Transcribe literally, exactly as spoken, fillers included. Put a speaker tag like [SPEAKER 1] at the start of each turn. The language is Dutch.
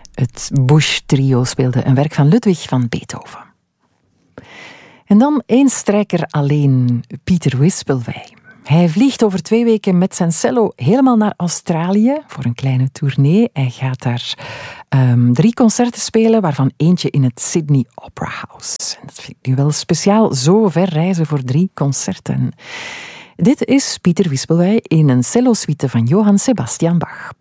[SPEAKER 1] Het Busch Trio speelde een werk van Ludwig van Beethoven. En dan één strijker alleen, Pieter Wispelwey. Hij vliegt over twee weken met zijn cello helemaal naar Australië voor een kleine tournee. Hij gaat daar um, drie concerten spelen, waarvan eentje in het Sydney Opera House. En dat vind ik nu wel speciaal, zo ver reizen voor drie concerten. Dit is Pieter Wispelwey in een cello-suite van Johann Sebastian Bach.